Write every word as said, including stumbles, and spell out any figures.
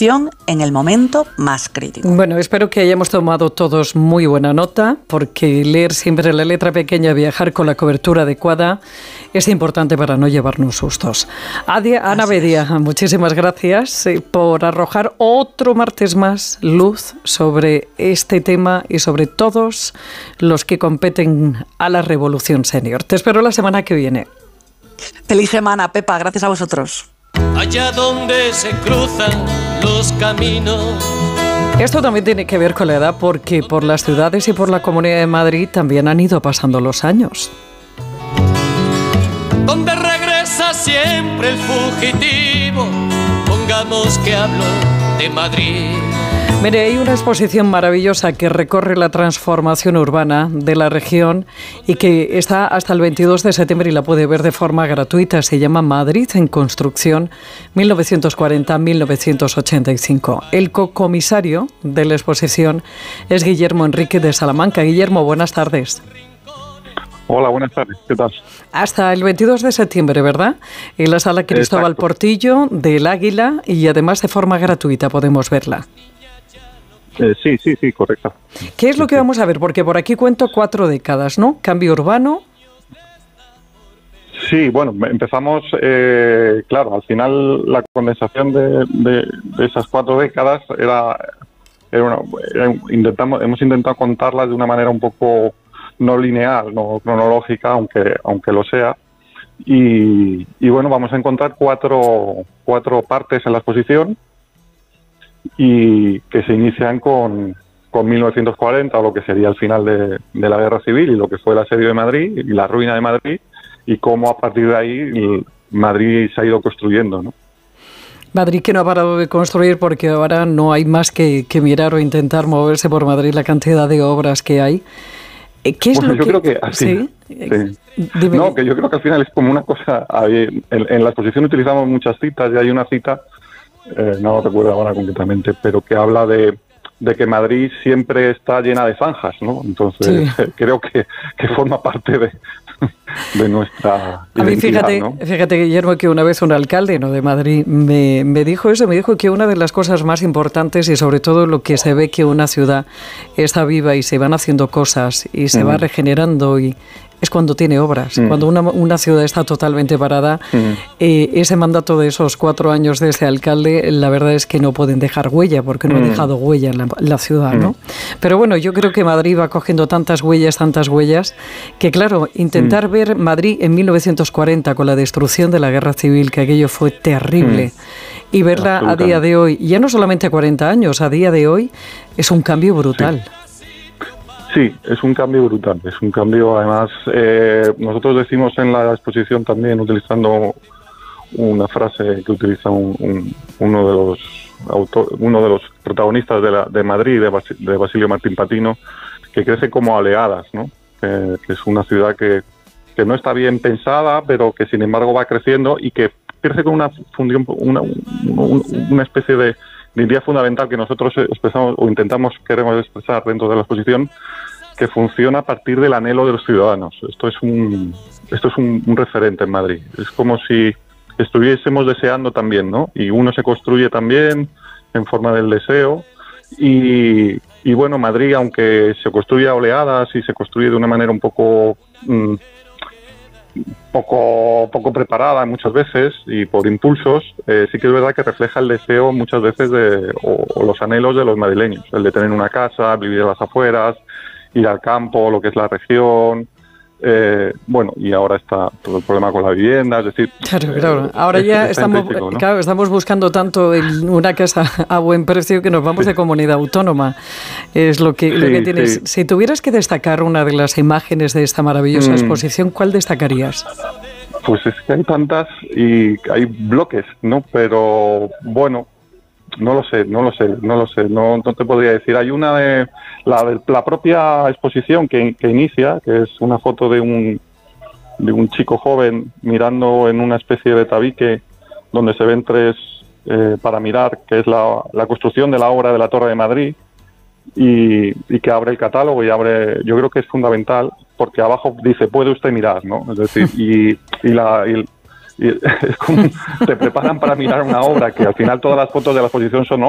construcción en el momento más crítico. Bueno, espero que hayamos tomado todos muy buena nota, porque leer siempre la letra pequeña, viajar con la cobertura adecuada, es importante para no llevarnos sustos. Adia, Ana Bedia, muchísimas gracias por arrojar otro martes más luz sobre este tema y sobre todos los que competen a la Revolución Senior. Te espero la semana que viene. Feliz semana, Pepa, gracias a vosotros. Allá donde se cruzan los caminos. Esto también tiene que ver con la edad, porque por las ciudades y por la Comunidad de Madrid también han ido pasando los años. Donde regresa siempre el fugitivo, pongamos que hablo de Madrid. Mire, hay una exposición maravillosa que recorre la transformación urbana de la región y que está hasta el veintidós de septiembre y la puede ver de forma gratuita. Se llama Madrid en construcción, mil novecientos cuarenta a mil novecientos ochenta y cinco. El cocomisario de la exposición es Guillermo Enrique de Salamanca. Guillermo, buenas tardes. Hola, buenas tardes. ¿Qué tal? Hasta el veintidós de septiembre, ¿verdad? En la sala Cristóbal Exacto. Portillo del Águila, y además de forma gratuita podemos verla. Eh, sí, sí, sí, correcto. ¿Qué es lo que vamos a ver? Porque por aquí cuento cuatro décadas, ¿no? Cambio urbano. Sí, bueno, empezamos, eh, claro, al final la condensación de, de, de esas cuatro décadas era, era, una, era intentamos, hemos intentado contarlas de una manera un poco no lineal, no cronológica, aunque, aunque lo sea. Y, y bueno, vamos a encontrar cuatro, cuatro partes en la exposición, y que se inician con, con mil novecientos cuarenta, o lo que sería el final de, de la Guerra Civil y lo que fue el asedio de Madrid y la ruina de Madrid, y cómo a partir de ahí Madrid se ha ido construyendo, ¿no? Madrid que no ha parado de construir, porque ahora no hay más que, que mirar o intentar moverse por Madrid, la cantidad de obras que hay. ¿Qué es bueno, lo yo que... creo que así, ¿Sí? sí. Dime. No, que yo creo que al final es como una cosa. En, en la exposición utilizamos muchas citas, y hay una cita, eh, no lo recuerdo ahora concretamente, pero que habla de, de que Madrid siempre está llena de zanjas, ¿no? Entonces, sí. creo que, que forma parte de, de nuestra A mí, fíjate, ¿no? fíjate, Guillermo, que una vez un alcalde, ¿no?, de Madrid me, me dijo eso, me dijo que una de las cosas más importantes, y sobre todo lo que se ve que una ciudad está viva y se van haciendo cosas y se mm. va regenerando, y es cuando tiene obras. Mm. Cuando una, una ciudad está totalmente parada, mm. eh, ese mandato de esos cuatro años de ese alcalde, la verdad es que no pueden dejar huella, porque no mm. ha dejado huella en la, la ciudad, ¿no? Mm. Pero bueno, yo creo que Madrid va cogiendo tantas huellas, tantas huellas, que claro, intentar mm. ver Madrid en mil novecientos cuarenta con la destrucción de la Guerra Civil, que aquello fue terrible, mm. y verla a día de hoy, ya no solamente a cuarenta años, a día de hoy, es un cambio brutal. Sí. Sí, es un cambio brutal, es un cambio, además, eh, nosotros decimos en la exposición también, utilizando una frase que utiliza un, un, uno de los autor, uno de los protagonistas de, la, de Madrid, de, Bas, de Basilio Martín Patino, que crece como oleadas, ¿no? Que, que es una ciudad que, que no está bien pensada, pero que sin embargo va creciendo, y que crece con una función, una, una, una especie de... de idea fundamental que nosotros expresamos o intentamos, queremos expresar dentro de la exposición, que funciona a partir del anhelo de los ciudadanos. Esto es un esto es un, un referente en Madrid. Es como si estuviésemos deseando también, ¿no? Y uno se construye también en forma del deseo. Y, y bueno, Madrid, aunque se construye a oleadas y se construye de una manera un poco... Mmm, poco poco preparada muchas veces y por impulsos, eh, sí que es verdad que refleja el deseo muchas veces de o, o los anhelos de los madrileños, el de tener una casa, vivir en las afueras, ir al campo, lo que es la región, eh, bueno, y ahora está todo el problema con la vivienda, es decir... Claro, claro, ahora es, ya es estamos, ¿no? claro, estamos buscando tanto el, una casa a buen precio que nos vamos sí. de comunidad autónoma, es lo que, sí, lo que tienes. Sí. Si tuvieras que destacar una de las imágenes de esta maravillosa mm. exposición, ¿cuál destacarías? Pues es que hay tantas y hay bloques, ¿no? Pero bueno, no lo sé, no lo sé, no lo sé, no, no te podría decir. Hay una de la, de la propia exposición que, que inicia, que es una foto de un de un chico joven mirando en una especie de tabique donde se ven tres eh, para mirar, que es la, la construcción de la obra de la Torre de Madrid, y, y que abre el catálogo y abre, yo creo que es fundamental, porque abajo dice puede usted mirar, ¿no? Es decir, y, y la y, y es como te preparan para mirar una obra que al final todas las fotos de la exposición son